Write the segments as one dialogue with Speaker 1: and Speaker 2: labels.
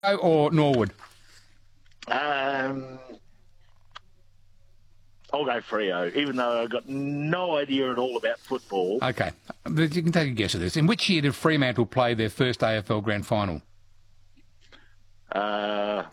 Speaker 1: or Norwood?
Speaker 2: I'll go Freo, even though I've got no idea at all about football.
Speaker 1: Okay, but you can take a guess at this. In which year did Fremantle play their first AFL Grand Final?
Speaker 2: I'd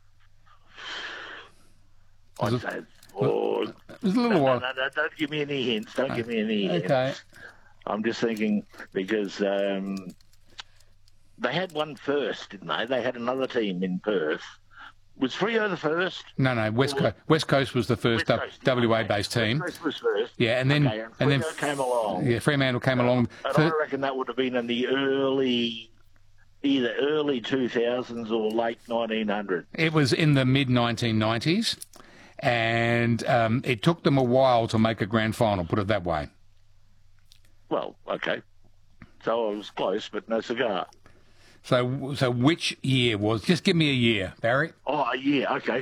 Speaker 2: say...
Speaker 1: It was a little while.
Speaker 2: No, don't give me any hints. Don't give me any hints.
Speaker 1: Okay.
Speaker 2: I'm just thinking because they had one first, didn't they? They had another team in Perth. Was Freo the first?
Speaker 1: No. West Coast was the first WA-based team.
Speaker 2: West Coast was first.
Speaker 1: Yeah, and then
Speaker 2: Freo came along.
Speaker 1: Yeah, Fremantle came along.
Speaker 2: And I reckon that would have been in the either early 2000s or late 1900s.
Speaker 1: It was in the mid-1990s, and it took them a while to make a grand final, put it that way.
Speaker 2: Well, okay. So I was close, but no cigar.
Speaker 1: So which year was... Just give me a year, Barry.
Speaker 2: Oh, a year, okay.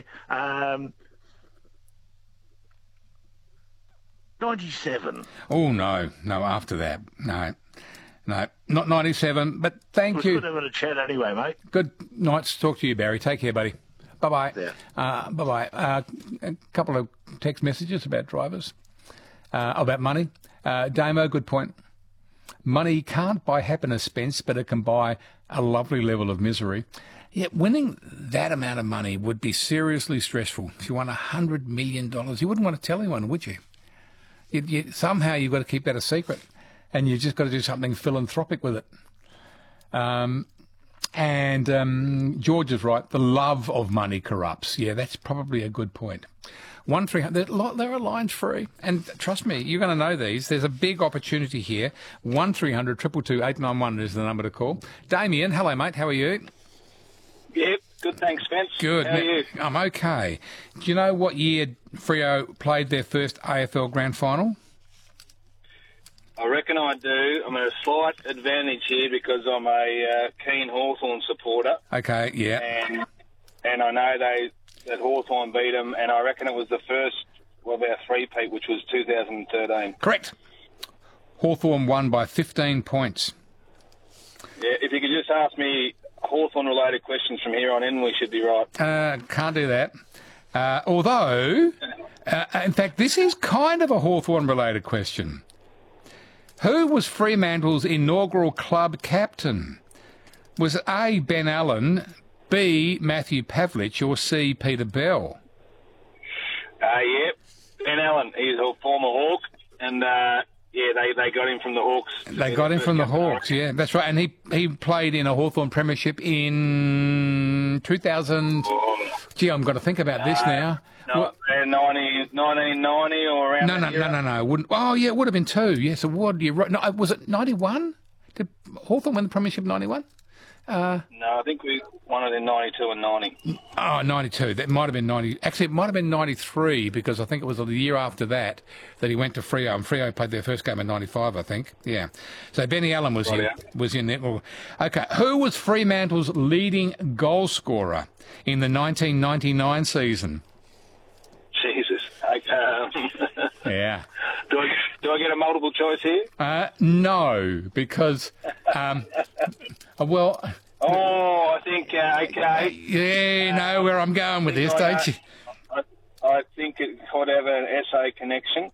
Speaker 2: 97.
Speaker 1: Oh, no, after that. No, not 97, but thank you.
Speaker 2: Good having a chat anyway, mate.
Speaker 1: Good night to talk to you, Barry. Take care, buddy. Bye-bye.
Speaker 2: Yeah.
Speaker 1: Bye-bye. A couple of text messages about drivers, about money. Damo, good point. Money can't buy happiness, Spence, but it can buy a lovely level of misery. Yet winning that amount of money would be seriously stressful. If you won $100 million, you wouldn't want to tell anyone, would you? Somehow you've got to keep that a secret, and you've just got to do something philanthropic with it. George is right. The love of money corrupts. Yeah, that's probably a good point. 1300. There are lines free, and trust me, you're going to know these. There's a big opportunity here. 1300 222 891 is the number to call. Damien, hello, mate. How are you?
Speaker 3: Yep, good. Thanks, Spence.
Speaker 1: Good.
Speaker 3: How are you?
Speaker 1: I'm okay. Do you know what year Freo played their first AFL Grand Final?
Speaker 3: I reckon I do. I'm at a slight advantage here because I'm a keen Hawthorn supporter.
Speaker 1: Okay. Yeah.
Speaker 3: And I know that Hawthorn beat them, and I reckon it was the first, their three-peat, which was 2013.
Speaker 1: Correct. Hawthorn won by 15 points.
Speaker 3: Yeah, if you could just ask me Hawthorn-related questions from here on in, we should be right.
Speaker 1: Can't do that. Although, in fact, this is kind of a Hawthorn-related question. Who was Fremantle's inaugural club captain? Was it A, Ben Allen, B, Matthew Pavlich, or C, Peter Bell?
Speaker 3: Yep, Ben Allen. He's a former Hawk, and they got him from the Hawks.
Speaker 1: They got him from the Hawks, yeah, that's right. And he played in a Hawthorn premiership in 2000. Gee, I'm got to think about this now.
Speaker 3: No, 1990 or around.
Speaker 1: No. Wouldn't. Oh, yeah, it would have been two. Yes, it would. You're right. No, was it 91? Did Hawthorn win the premiership 91?
Speaker 3: No, I think we won it in 92 and 90.
Speaker 1: Oh, 92. That might have been 90. Actually, it might have been 93 because I think it was the year after that he went to Freo, and Freo played their first game in 95, I think. Yeah. So Benny Allen was in there. Okay. Who was Fremantle's leading goal scorer in the 1999 season?
Speaker 3: Jesus.
Speaker 1: Yeah.
Speaker 3: Do I get a multiple choice here?
Speaker 1: No, because, well...
Speaker 3: Oh, I think, okay.
Speaker 1: Yeah, know where I'm going with this, don't you?
Speaker 3: I think it could have an SA connection.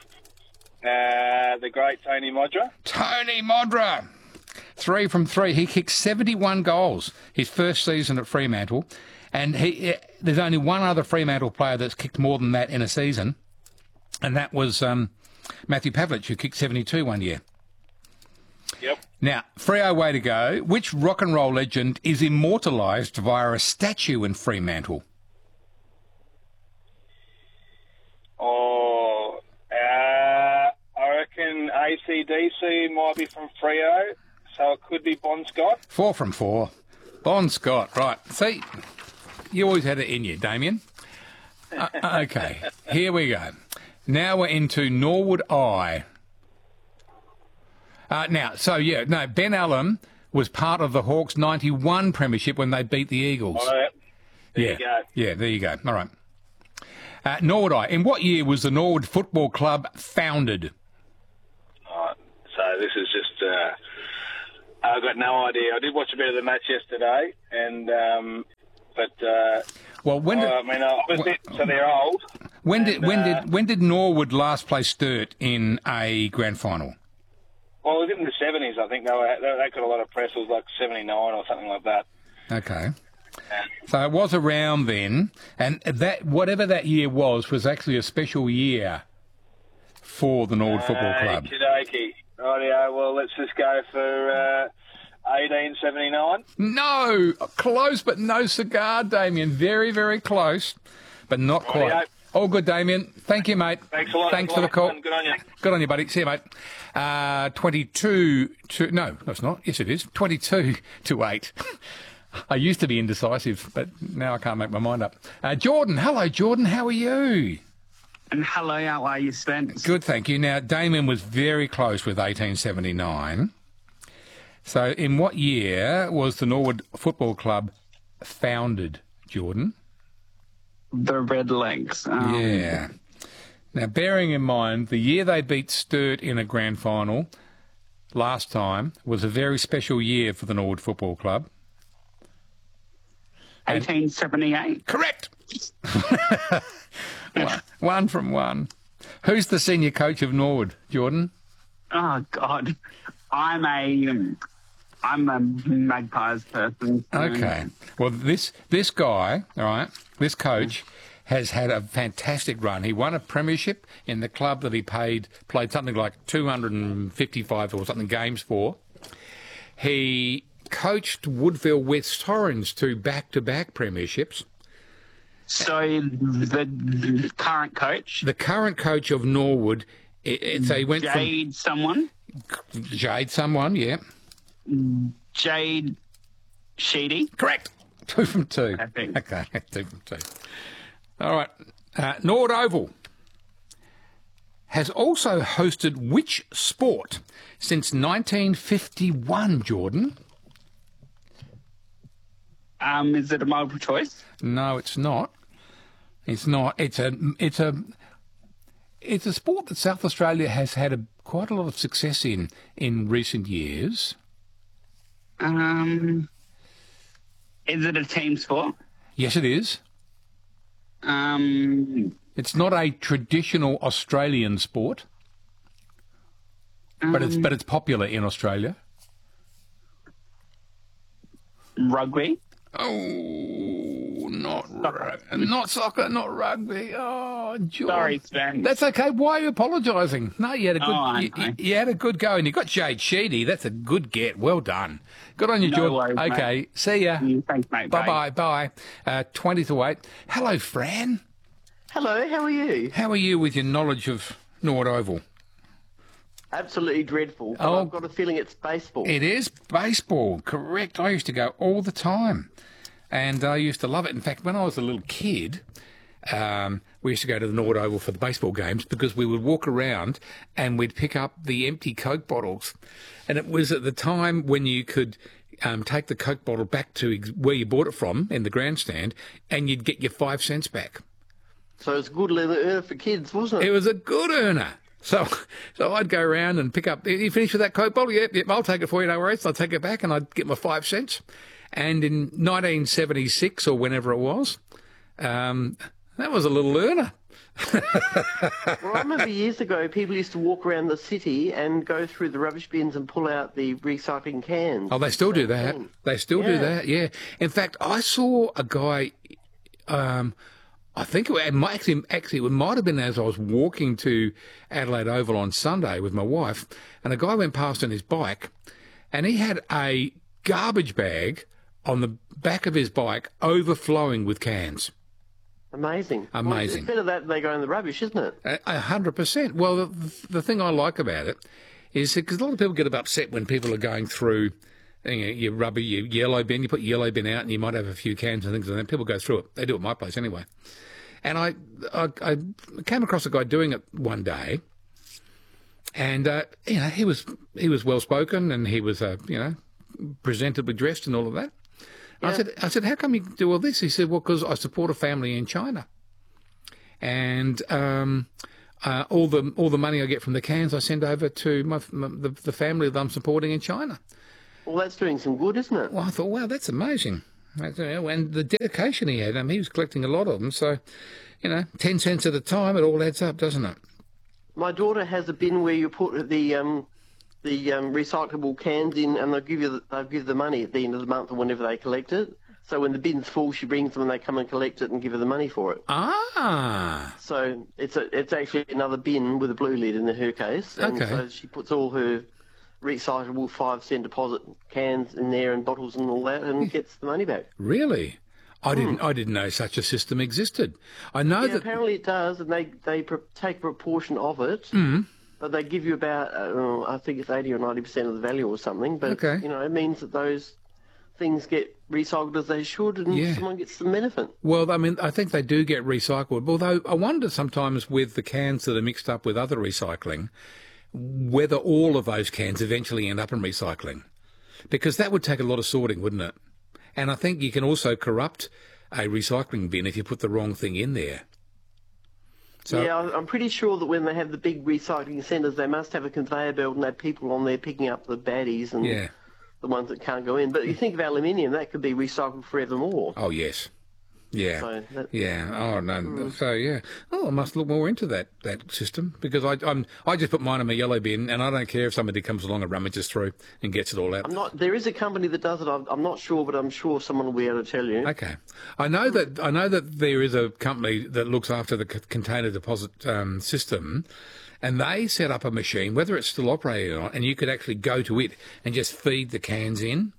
Speaker 3: The great Tony Modra.
Speaker 1: Tony Modra! 3 from 3. He kicked 71 goals his first season at Fremantle. And there's only one other Fremantle player that's kicked more than that in a season, and that was Matthew Pavlich, who kicked 72 one year.
Speaker 3: Yep.
Speaker 1: Now, Freo, way to go. Which rock and roll legend is immortalised via a statue in Fremantle?
Speaker 3: Oh, I reckon AC/DC might be from Freo, so it could be Bon Scott.
Speaker 1: 4 from 4. Bon Scott, right. See, you always had it in you, Damien. Okay, here we go. Now we're into Norwood Eye. Ben Allen was part of the Hawks' 91 premiership when they beat the Eagles.
Speaker 3: Oh, there you go.
Speaker 1: Yeah, there you go. All right. Norwood Eye. In what year was the Norwood Football Club founded?
Speaker 3: So this is just I've got no idea. I did watch a bit of the match yesterday, and
Speaker 1: Well, when did,
Speaker 3: obviously, so they're old.
Speaker 1: when did Norwood last play Sturt in a grand final?
Speaker 3: Well, it was in the 70s, I think. They got a lot of press. It was like 79 or something like that.
Speaker 1: Okay. So it was around then, and that whatever that year was actually a special year for the Norwood Football Club.
Speaker 3: Okey-dokey. Rightio, well, let's just go for 1879.
Speaker 1: No! Close, but no cigar, Damien. Very, very close, but not quite.
Speaker 3: Rightio.
Speaker 1: All good, Damien. Thank you, mate.
Speaker 3: Thanks a lot.
Speaker 1: Thanks for the call.
Speaker 3: Good on you.
Speaker 1: Good on you, buddy. See you, mate. 22 to... No, it's not. Yes, it is. 22 to 8. I used to be indecisive, but now I can't make my mind up. Jordan. Hello, Jordan. How are you?
Speaker 4: And hello, how are you, Spence?
Speaker 1: Good, thank you. Now, Damien was very close with 1879. So in what year was the Norwood Football Club founded, Jordan?
Speaker 4: The Red Legs.
Speaker 1: Yeah. Now, bearing in mind, the year they beat Sturt in a grand final last time was a very special year for the Norwood Football Club.
Speaker 4: 1878.
Speaker 1: Correct! One from one. Who's the senior coach of Norwood, Jordan?
Speaker 4: Oh, God. I'm a Magpies person. So.
Speaker 1: Okay. Well, this guy, all right, this coach has had a fantastic run. He won a premiership in the club that he played something like 255 or something games for. He coached Woodville West Torrens to back-to-back premierships.
Speaker 4: So the current coach?
Speaker 1: The current coach of Norwood, so he went
Speaker 4: Jade someone?
Speaker 1: Jade someone, yeah.
Speaker 4: Jade Sheedy?
Speaker 1: Correct. 2 from 2.
Speaker 4: Perfect.
Speaker 1: Okay, 2 from 2. All right. Norwood Oval has also hosted which sport since 1951, Jordan?
Speaker 4: Is it a multiple choice?
Speaker 1: No, it's not. It's not. It's a sport that South Australia has had quite a lot of success in recent years.
Speaker 4: Is it a team sport?
Speaker 1: Yes, it is. It's not a traditional Australian sport, but it's popular in Australia.
Speaker 4: Rugby?
Speaker 1: Oh, not soccer, not rugby. Oh, George.
Speaker 4: Sorry, Sven.
Speaker 1: That's okay. Why are you apologising? No, you had a good. You had a good go, and you got Jade Sheedy. That's a good get. Well done. Good on you, George.
Speaker 4: Worries,
Speaker 1: okay,
Speaker 4: mate.
Speaker 1: see ya.
Speaker 4: Thanks, mate.
Speaker 1: Bye. 20 to 8. Hello, Fran.
Speaker 5: Hello, how are you?
Speaker 1: How are you with your knowledge of Norwood Oval?
Speaker 5: Absolutely dreadful. But
Speaker 1: Oh.
Speaker 5: I've got a feeling it's baseball.
Speaker 1: It is baseball, correct. I used to go all the time, and I used to love it. In fact, when I was a little kid, we used to go to the Norwood Oval for the baseball games because we would walk around and we'd pick up the empty Coke bottles. And it was at the time when you could take the Coke bottle back to where you bought it from in the grandstand, and you'd get your 5 cents back.
Speaker 5: So it's a good earner for kids, wasn't
Speaker 1: It
Speaker 5: it?
Speaker 1: was a good earner. So I'd go around and pick up. You finished with that Coke bottle? Yep, I'll take it for you. No worries. I'll take it back and I'd get my 5 cents. And in 1976 or whenever it was, that was a little earner.
Speaker 5: Well, I remember years ago people used to walk around the city and go through the rubbish bins and pull out the recycling cans.
Speaker 1: Oh, they still do that. They still do that, yeah. In fact, I saw a guy, I think it might have been as I was walking to Adelaide Oval on Sunday with my wife, and a guy went past on his bike, and he had a garbage bag on the back of his bike overflowing with cans.
Speaker 5: Amazing.
Speaker 1: Amazing.
Speaker 5: Well, it's better that than they go in the rubbish, isn't it?
Speaker 1: 100%. Well, the thing I like about it is because a lot of people get upset when people are going through your rubber, your yellow bin. You put your yellow bin out and you might have a few cans and things like that. People go through it. They do it at my place anyway. And I came across a guy doing it one day, and he was well spoken and he was presentably dressed and all of that. Yeah. I said, how come you do all this? He said, well, because I support a family in China, and all the money I get from the cans I send over to the family that I'm supporting in China.
Speaker 5: Well, that's doing some good, isn't it?
Speaker 1: Well, I thought, wow, that's amazing. And the dedication he had, I mean, he was collecting a lot of them, so, 10 cents at a time, it all adds up, doesn't it?
Speaker 5: My daughter has a bin where you put the recyclable cans in, and they'll give you the money at the end of the month or whenever they collect it. So when the bin's full, she brings them and they come and collect it and give her the money for it.
Speaker 1: Ah.
Speaker 5: So it's actually another bin with a blue lid in her case. And
Speaker 1: Okay.
Speaker 5: so she puts all her recyclable 5-cent deposit cans in there and bottles and all that and gets the money back.
Speaker 1: Really? I didn't know such a system existed. I know
Speaker 5: Yeah,
Speaker 1: that...
Speaker 5: apparently it does, and they take a proportion of it, but they give you about, I think it's 80 or 90% of the value or something. But,
Speaker 1: Okay.
Speaker 5: it means that those things get recycled as they should and
Speaker 1: Yeah.
Speaker 5: someone gets the benefit.
Speaker 1: Well, I mean, I think they do get recycled, although I wonder sometimes with the cans that are mixed up with other recycling, whether all of those cans eventually end up in recycling. Because that would take a lot of sorting, wouldn't it? And I think you can also corrupt a recycling bin if you put the wrong thing in there. So,
Speaker 5: Yeah, I'm pretty sure that when they have the big recycling centres, they must have a conveyor belt and have people on there picking up the baddies and
Speaker 1: yeah.
Speaker 5: the ones that can't go in. But you think of aluminium, that could be recycled forevermore.
Speaker 1: Oh, yes. Yeah.
Speaker 5: So that,
Speaker 1: Yeah. Oh no. So yeah. Oh, I must look more into that system because I just put mine in my yellow bin and I don't care if somebody comes along and rummages through and gets it all out.
Speaker 5: There is a company that does it. I'm not sure, but I'm sure someone will be able to tell you.
Speaker 1: Okay. I know that there is a company that looks after the container deposit system, and they set up a machine, whether it's still operating or not, and you could actually go to it and just feed the cans in,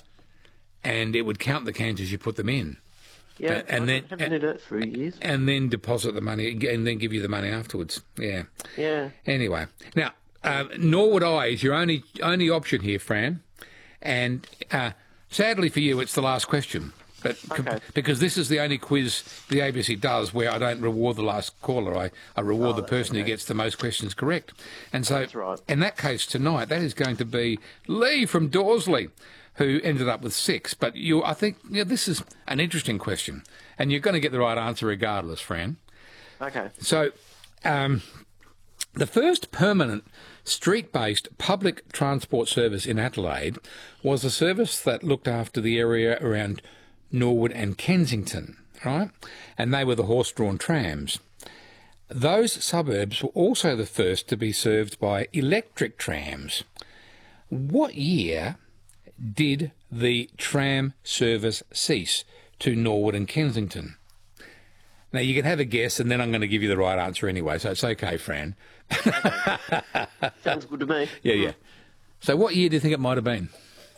Speaker 1: and it would count the cans as you put them in.
Speaker 5: Yeah,
Speaker 1: and
Speaker 5: I haven't heard that for years.
Speaker 1: And then deposit the money and then give you the money afterwards. Yeah.
Speaker 5: Yeah.
Speaker 1: Anyway, now Norwood Eye is your only option here, Fran, and sadly for you, it's the last question. But
Speaker 5: Okay.
Speaker 1: because this is the only quiz the ABC does where I don't reward the last caller, I reward the person who gets the most questions correct. And so,
Speaker 5: That's right.
Speaker 1: in that case tonight, that is going to be Lee from Dorsley, who ended up with 6. But I think this is an interesting question, and you're going to get the right answer regardless, Fran.
Speaker 5: Okay.
Speaker 1: So, the first permanent street-based public transport service in Adelaide was a service that looked after the area around Norwood and Kensington, right? And they were the horse-drawn trams. Those suburbs were also the first to be served by electric trams. What year did the tram service cease to Norwood and Kensington? Now, you can have a guess, and then I'm going to give you the right answer anyway, so it's okay, Fran.
Speaker 5: Sounds good to me.
Speaker 1: Yeah. So what year do you think it might have been?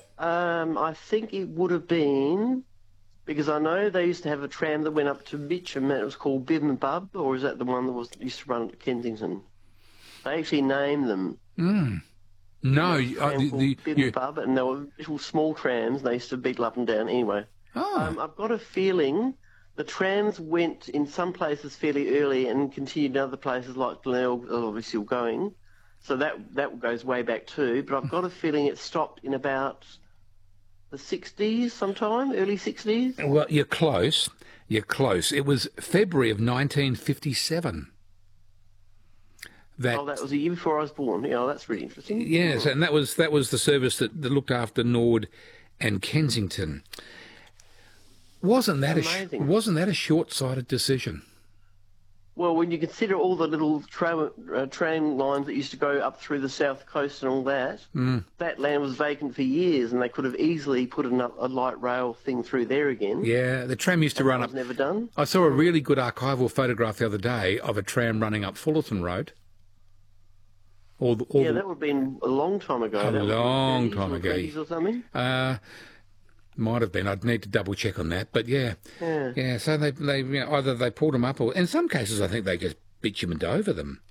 Speaker 5: I think it would have been, because I know they used to have a tram that went up to Mitcham, and it was called Bib and Bub, or is that the one that used to run to Kensington? They actually named them.
Speaker 1: No,
Speaker 5: Bib and Bub, and they were little small trams. They used to beetle up and down. Anyway, I've got a feeling the trams went in some places fairly early and continued in other places like Glenelg, obviously still going. So that goes way back too. But I've got a feeling it stopped in about the 60s sometime, early 60s.
Speaker 1: Well, you're close. You're close. It was February of 1957.
Speaker 5: That was a year before I was born. Yeah, that's really interesting.
Speaker 1: Yes, and that was the service that looked after Norwood and Kensington. Wasn't that a short-sighted decision?
Speaker 5: Well, when you consider all the little tram lines that used to go up through the south coast and all that, that land was vacant for years, and they could have easily put a light rail thing through there again.
Speaker 1: Yeah, the tram used to run up.
Speaker 5: That was never done.
Speaker 1: I saw a really good archival photograph the other day of a tram running up Fullerton Road.
Speaker 5: That would have been a long time ago.
Speaker 1: A long time ago.
Speaker 5: 30s or something.
Speaker 1: Might have been. I'd need to double check on that, but yeah. So they either they pulled them up, or in some cases I think they just bitumened over them.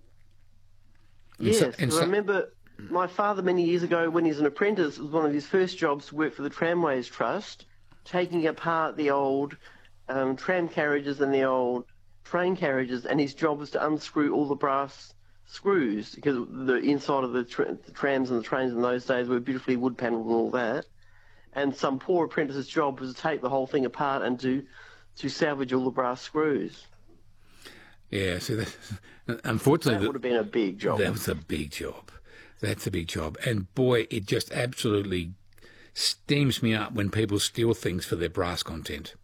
Speaker 5: Yes, I remember my father many years ago when he was an apprentice. It was one of his first jobs to work for the Tramways Trust, taking apart the old tram carriages and the old train carriages, and his job was to unscrew all the brass screws because the inside of the trams and the trains in those days were beautifully wood panelled and all that. And some poor apprentice's job was to take the whole thing apart and to salvage all the brass screws.
Speaker 1: Yeah, so unfortunately...
Speaker 5: That would have been a big job.
Speaker 1: That was a big job. That's a big job. And boy, it just absolutely steams me up when people steal things for their brass content.